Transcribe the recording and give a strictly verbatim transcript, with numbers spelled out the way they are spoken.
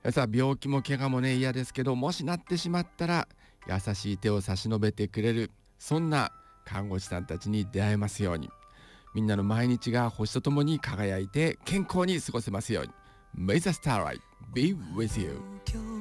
さあ、病気も怪我もね嫌ですけど、もしなってしまったら優しい手を差し伸べてくれる、そんな看護師さんたちに出会えますように。みんなの毎日が星とともに輝いて健康に過ごせますように。 May the starlight be with you。